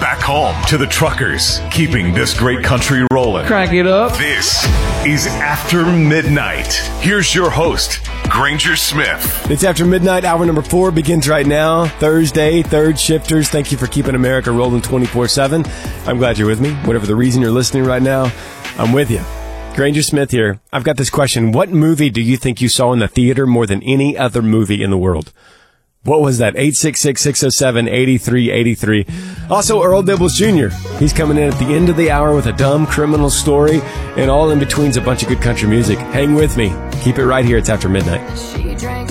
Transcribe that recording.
back home to the truckers, keeping this great country rolling. Crank it up. This is After Midnight. Here's your host, Granger Smith. It's After Midnight. Hour number 4 begins right now. Thursday, third shifters. Thank you for keeping America rolling 24/7. I'm glad you're with me. Whatever the reason you're listening right now, I'm with you. Granger Smith here. I've got this question. What movie do you think you saw in the theater more than any other movie in the world? What was that? 866-607-8383. Also, Earl Dibbles Jr. He's coming in at the end of the hour with a dumb criminal story, and all in between's a bunch of good country music. Hang with me. Keep it right here. It's After Midnight.